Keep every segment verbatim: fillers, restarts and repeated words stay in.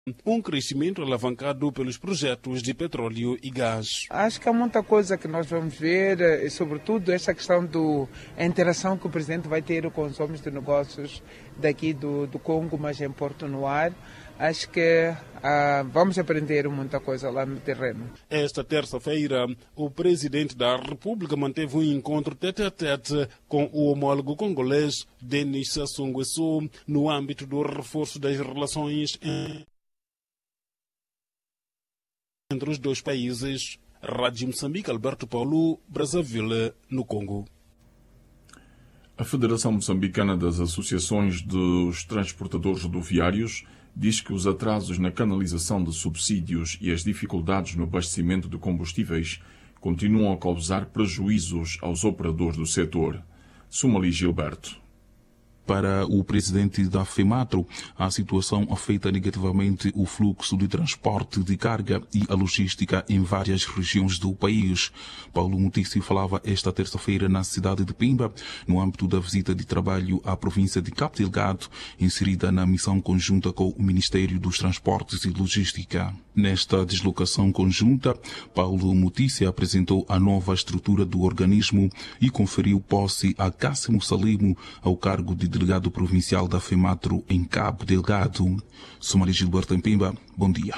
um crescimento alavancado pelos projetos de petróleo e gás. Acho que há muita coisa que nós vamos ver, e sobretudo essa questão da interação que o Presidente vai ter com os homens de negócios daqui do, do Congo, mas em Porto Noir. Acho que ah, vamos aprender muita coisa lá no terreno. Esta terça-feira, o Presidente da República manteve um encontro tete-a-tete com o homólogo congolês Denis Sassou Nguesso no âmbito do reforço das relações entre os dois países. Rádio Moçambique, Alberto Paulo, Brazzaville, no Congo. A Federação Moçambicana das Associações dos Transportadores Rodoviários diz que os atrasos na canalização de subsídios e as dificuldades no abastecimento de combustíveis continuam a causar prejuízos aos operadores do setor. Sumali Gilberto. Para o presidente da FEMATRO, a situação afeta negativamente o fluxo de transporte de carga e a logística em várias regiões do país. Paulo Mutício falava esta terça-feira na cidade de Pemba, no âmbito da visita de trabalho à província de Cabo Delgado, inserida na missão conjunta com o Ministério dos Transportes e Logística. Nesta deslocação conjunta, Paulo Mutício apresentou a nova estrutura do organismo e conferiu posse a Cássimo Salimo ao cargo de delegado provincial da FEMATRO em Cabo Delgado. Sumari Gilberto em Pemba, bom dia.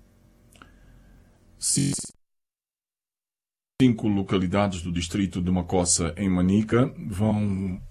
Cinco localidades do distrito de Macossa, em Manica, vão...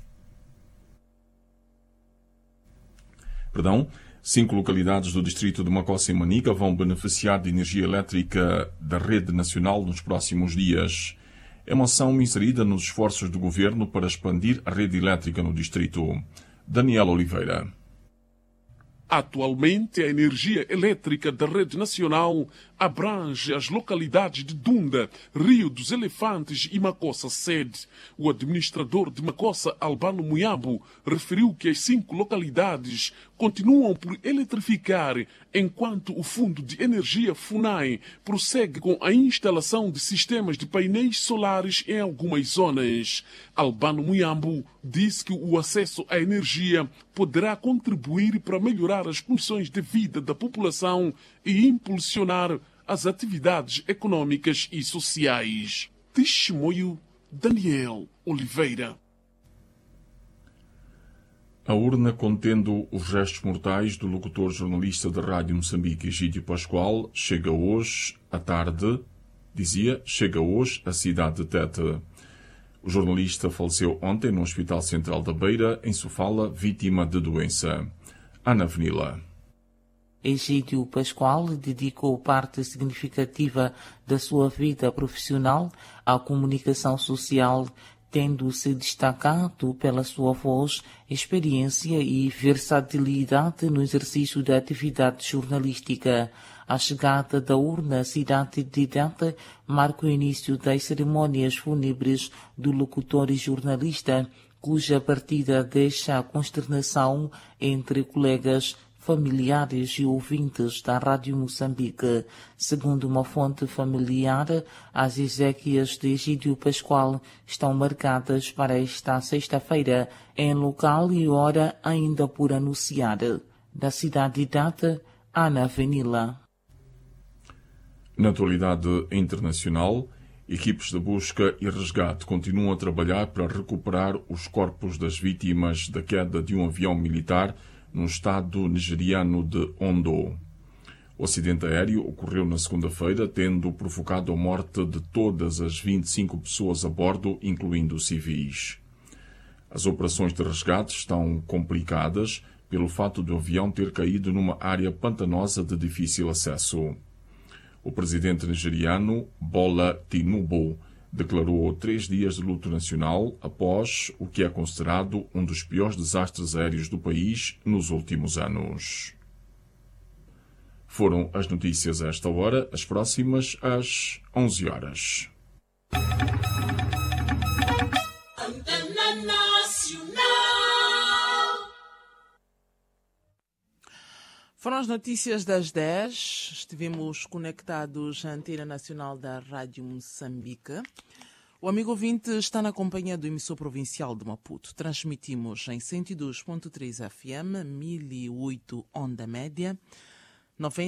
Perdão... Cinco localidades do distrito de Macossa e Manica vão beneficiar de energia elétrica da rede nacional nos próximos dias. É uma ação inserida nos esforços do governo para expandir a rede elétrica no distrito. Daniel Oliveira. Atualmente, a energia elétrica da rede nacional abrange as localidades de Dunda, Rio dos Elefantes e Macossa Sede. O administrador de Macossa, Albano Muyabo, referiu que as cinco localidades continuam por eletrificar, enquanto o Fundo de Energia FUNAI prossegue com a instalação de sistemas de painéis solares em algumas zonas. Albano Muyabo disse que o acesso à energia poderá contribuir para melhorar as condições de vida da população e impulsionar as atividades econômicas e sociais. Testemunho Daniel Oliveira. A urna contendo os restos mortais do locutor jornalista da Rádio Moçambique, Egídio Pascoal, chega hoje à tarde, dizia, chega hoje à cidade de Tete. O jornalista faleceu ontem no Hospital Central da Beira, em Sofala, vítima de doença. Ana Venila. Egídio Pascoal dedicou parte significativa da sua vida profissional à comunicação social, tendo se destacado pela sua voz, experiência e versatilidade no exercício da atividade jornalística. A chegada da urna à cidade de Tete marca o início das cerimônias fúnebres do locutor e jornalista, cuja partida deixa a consternação entre colegas, familiares e ouvintes da Rádio Moçambique. Segundo uma fonte familiar, as exéquias de Egídio Pascoal estão marcadas para esta sexta-feira, em local e hora ainda por anunciar. Da cidade de Tete, Ana Venila. Na atualidade internacional, equipes de busca e resgate continuam a trabalhar para recuperar os corpos das vítimas da queda de um avião militar no estado nigeriano de Ondo. O acidente aéreo ocorreu na segunda-feira, tendo provocado a morte de todas as vinte e cinco pessoas a bordo, incluindo civis. As operações de resgate estão complicadas pelo fato do avião ter caído numa área pantanosa de difícil acesso. O presidente nigeriano, Bola Tinubu, declarou três dias de luto nacional após o que é considerado um dos piores desastres aéreos do país nos últimos anos. Foram as notícias a esta hora, as próximas às onze horas. Foram as notícias das dez. Estivemos conectados à antena nacional da Rádio Moçambique. O amigo ouvinte está na companhia do emissor provincial de Maputo. Transmitimos em cento e dois ponto três F M, mil e oito onda média, noventa